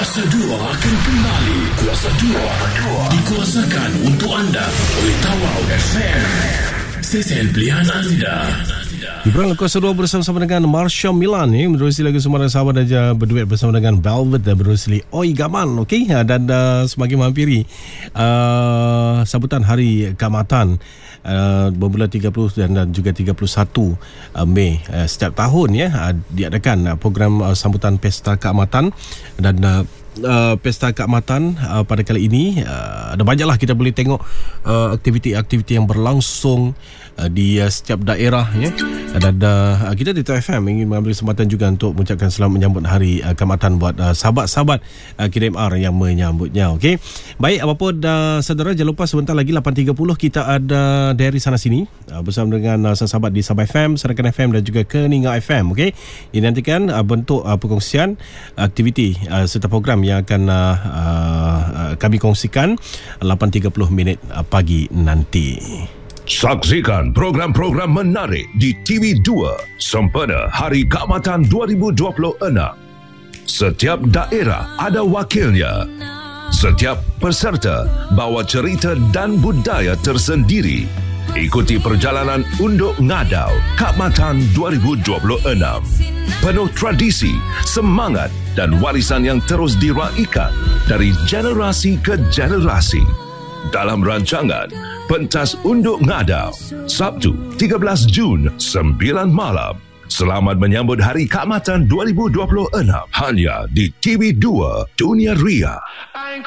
Kuasa 2 akan kembali. Kuasa 2 dikuasakan untuk anda oleh Tawau FM. Stesen pilihan anda. Hiburan Kuasa 2 bersama dengan Marsha Milan menerusi lagu Semara Sahabat Aja berduet bersama dengan Velvet dan menerusi Oi Gaman. Okey, dan semakin menghampiri sambutan Hari Keamatan bermula 30 dan juga 31 Mei setiap tahun diadakan program sambutan Pesta Keamatan. Dan Pesta Keamatan pada kali ini ada banyaklah kita boleh tengok aktiviti-aktiviti yang berlangsung di setiap daerah dan kita di TFM ingin mengambil kesempatan juga untuk mengucapkan selamat menyambut Hari Keamatan buat sahabat-sahabat KDMR yang menyambutnya. Okey, baik, apapun saudara, jangan lupa sebentar lagi 8.30 kita ada dari sana sini bersama dengan sahabat di Sabah FM, Sarakan FM dan juga Keninga FM. Okey, dinantikan bentuk perkongsian aktiviti serta program yang akan kami kongsikan 8.30 minit pagi nanti. Saksikan program-program menarik di TV2 sempena Hari Keamatan 2026. Setiap daerah ada wakilnya. Setiap peserta bawa cerita dan budaya tersendiri. Ikuti perjalanan Unduk Ngadau Keamatan 2026. Penuh tradisi, semangat dan warisan yang terus diraikan dari generasi ke generasi. Dalam rancangan Pentas Unduk Ngadau, Sabtu 13 Jun 9 malam. Selamat menyambut Hari Keamatan 2026 hanya di TV2 Dunia Ria.